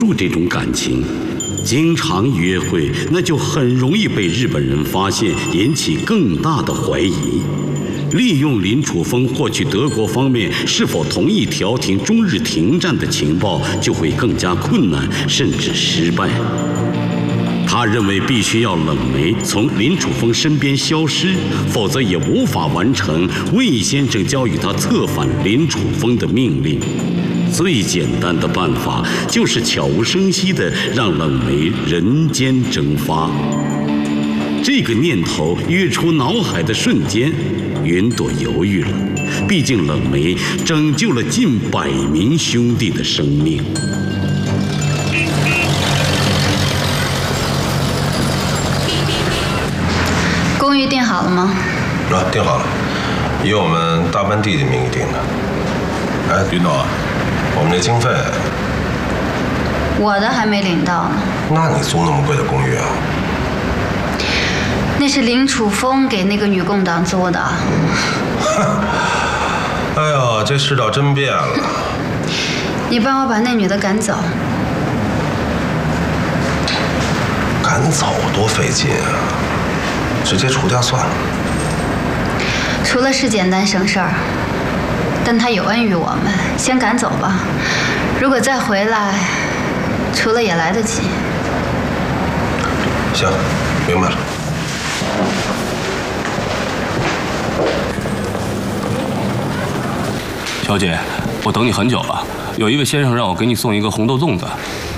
住这种感情，经常约会，那就很容易被日本人发现，引起更大的怀疑。利用林楚风获取德国方面是否同意调停中日停战的情报，就会更加困难，甚至失败。他认为必须要冷梅从林楚风身边消失，否则也无法完成魏先生交予他策反林楚风的命令。最简单的办法就是悄无声息地让冷梅人间蒸发。这个念头跃出脑海的瞬间，云朵犹豫了，毕竟冷梅拯救了近100名兄弟的生命。 公寓订好了吗？ 啊，订好了，以我们大班弟弟名义订的。哎，云朵，我们这经费， 我的还没领到呢。 那你租那么贵的公寓啊？ 那是林楚风给那个女共党租的。 哎呦，这世道真变了。 你帮我把那女的赶走。 赶走多费劲啊！直接除掉算了。 除了是简单省事儿，但她有恩于我们，先赶走吧。如果再回来，除了也来得及。 行，明白了。 小姐，我等你很久了。有一位先生让我给你送一个红豆粽子。